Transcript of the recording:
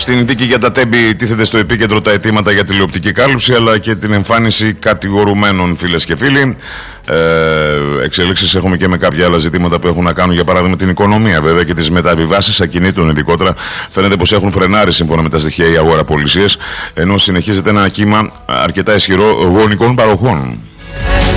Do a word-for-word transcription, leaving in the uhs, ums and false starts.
Στην Ινδίκη για τα Τέμπη τίθεται στο επίκεντρο τα αιτήματα για τηλεοπτική κάλυψη αλλά και την εμφάνιση κατηγορουμένων, φίλες και φίλοι. Ε, εξελίξεις έχουμε και με κάποια άλλα ζητήματα που έχουν να κάνουν, για παράδειγμα την οικονομία βέβαια και τις μεταβιβάσεις ακινήτων ειδικότερα. Φαίνεται πως έχουν φρενάρει σύμφωνα με τα στοιχεία οι αγοραπολισίες, ενώ συνεχίζεται ένα κύμα αρκετά ισχυρό γονικών παροχών.